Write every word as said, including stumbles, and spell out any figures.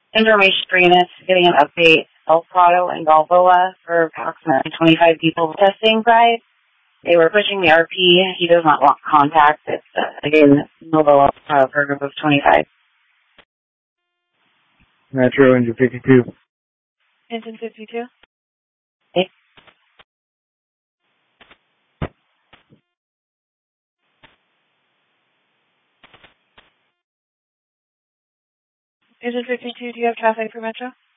Information Greenus getting an update. El Prado and Balboa for approximately twenty-five people testing Pride. They were pushing the R P. He does not want contact. It's, uh, again, Novo El Prado for a group of twenty-five. Metro, engine fifty-two. Engine fifty-two. Okay. Engine fifty-two, do you have traffic for Metro?